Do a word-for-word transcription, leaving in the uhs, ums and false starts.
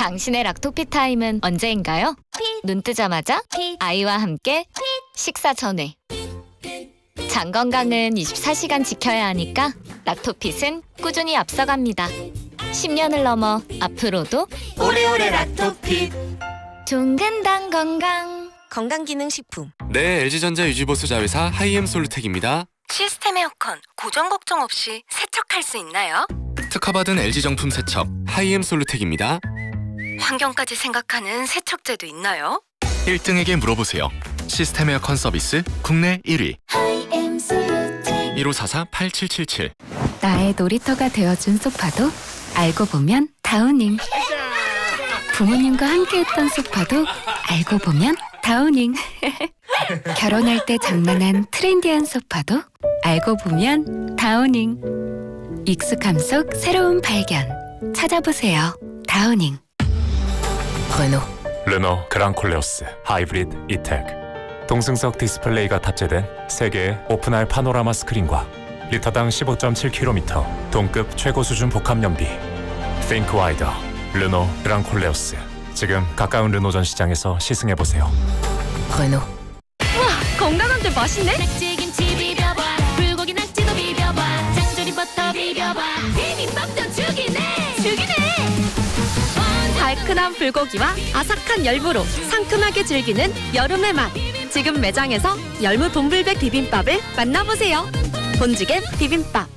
당신의 락토피 타임은 언제인가요? 눈 뜨자마자 아이와 함께 식사 전에. 장 건강은 이십사 시간 지켜야 하니까 락토핏은 꾸준히 앞서갑니다. 십 년을 넘어 앞으로도 오래오래 락토핏. 종근당 건강. 건강기능식품. 네, 엘지전자 유지보수 자회사 하이엠솔루텍입니다. 시스템 에어컨 고장 걱정 없이 세척할 수 있나요? 특허받은 엘지 정품 세척 하이엠솔루텍입니다. 환경까지 생각하는 세척제도 있나요? 일 등에게 물어보세요. 시스템 에어컨 서비스 국내 일 위. 일오사사 팔칠칠칠. 나의 놀이터가 되어준 소파도 알고 보면 다우닝. 부모님과 함께했던 소파도 알고 보면 다우닝. 결혼할 때 장만한 트렌디한 소파도 알고 보면 다우닝. 익숙함 속 새로운 발견. 찾아보세요. 다우닝. 르노. 르노 그랑콜레오스 하이브리드 이텍. 동승석 디스플레이가 탑재된 세 개의 오픈할 파노라마 스크린과 리터당 십오 점 칠 킬로미터 동급 최고 수준 복합 연비. Think wider. 르노 그랑콜레오스. 지금 가까운 르노 전시장에서 시승해보세요. 르노. 와, 건강한데 맛있네? 낙지김치 비벼봐, 불고기 낙지도 비벼봐, 장조림 버터 비벼봐, 비빔밥도 죽이네 죽이네. 달큰한 불고기와 아삭한 열무로 상큼하게 즐기는 여름의 맛. 지금 매장에서 열무 돈불백 비빔밥을 만나보세요. 본지겜 비빔밥.